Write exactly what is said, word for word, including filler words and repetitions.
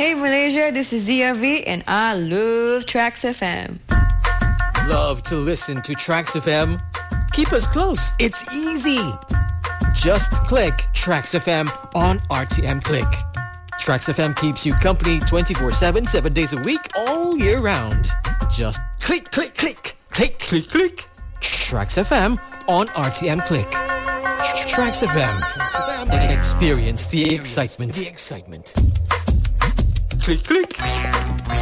Hey Malaysia, this is Z R V and I love Trax F M. Love to listen to Trax F M? Keep us close. It's easy. Just click Trax F M on R T M Click. Trax F M keeps you company twenty-four seven, seven days a week, all year round. Just click, click, click, click, click, click. Trax F M on R T M Click. Trax F M. Experience the excitement. The excitement. Click, click.